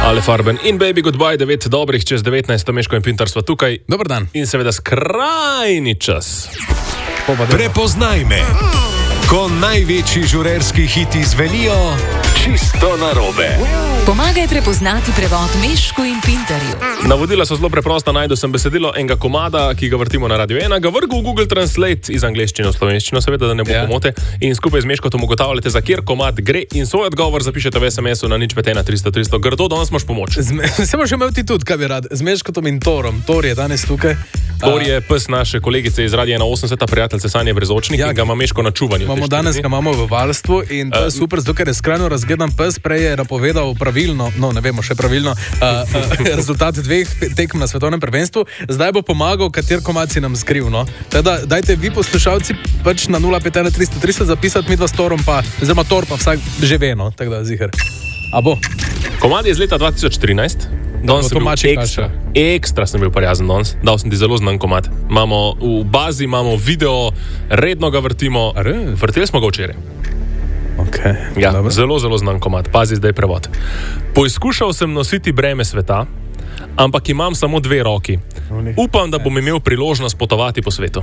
Ale Farben in Baby Goodbye, 9 dobrih čez 19, Meško in Pintar sva tukaj. Dobar dan. In seveda skrajni čas. Prepoznaj me, ko največji žurerski hiti zvenijo čisto narobe. Pomagaj prepoznati prevod Mešku in Pintarju. Navodila so zelo preprosta, najdu sem besedilo enega komada, ki ga vrtimo na Radio 1, ga vrgu v Google Translate iz angleščine v slovenščino, seveda, da ne bo pomote, in skupaj z Meškotom ugotavljate, za kjer komad gre in svoj odgovor zapišete v SMS-u na 051 300 300. Grdo, danes imaš pomoč. Se boš imel ti tudi, kaj bi rad, z Meškotom in Torom. Tor je danes tukaj. Tor je pes naše kolegice iz Radia 80, prijateljice Sanje Brezočnik, in ga ima Meško na čuvanju. Danes ga imamo v varstvu in to je super, zato ker je skrajno razgledan pes, prej je napovedal pravilno, no ne vemo še pravilno, rezultat 2 tekem na svetovnem prvenstvu, zdaj bo pomagal, kater komad si nam skriv, no. Teda, dajte vi poslušalci pač na 051 300 300 zapisati midva s Torom pa, oziroma Tor pa vsak že ve, no, tako da ziher. A bo? Komad je iz leta 2014. Danes sem bil ekstra sem bil prijazen danes. Dal sem ti zelo znan komad. V bazi imamo video, redno ga vrtimo. Vrteli smo ga včeraj. Okay, ja, zelo, zelo znan komad. Pazi zdaj prevod. Poizkušal sem nositi breme sveta, ampak imam samo 2 roki. Upam, da bom imel priložnost potovati po svetu.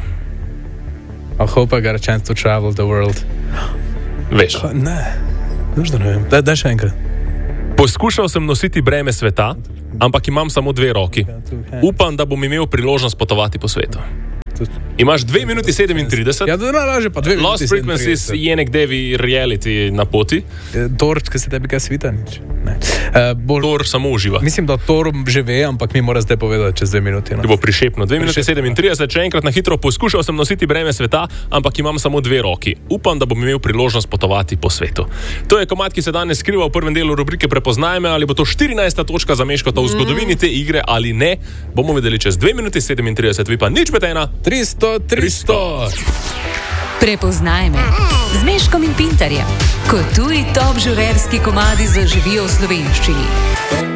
I hope I got a chance to travel the world. Veš. Ne, ne vem. Daj še enkrat. Poskušal sem nositi breme sveta, ampak imam samo 2 roki. Upam, da bom imel priložnost potovati po svetu. Imaš 2 minuti 37. Ja, da laže pa 2 minuti 37. Lost Frequencies je nekdevi reality na poti. Tor, ki se tebi kaj svita, nič. Ne. Tor samo uživa. Mislim, da Tor že ve, ampak mi mora zdaj povedati čez 2 minuti. Ti bo prišepno. 2 minuti 37, še enkrat na hitro. Poskušal sem nositi breme sveta, ampak imam samo 2 roki. Upam, da bom imel priložnost potovati po svetu. To je komad, ki se danes skriva v prvem delu rubrike Prepoznaj me, ali bo to 14. točka za Meškota v zgodovini te igre ali ne. Bomo videli čez 2 minuti 37, vi pa nič betena. 300. Prepoznaj me z Meškom in Pintarjem, ko tuji top žurerski komadi zaživijo v slovenščini.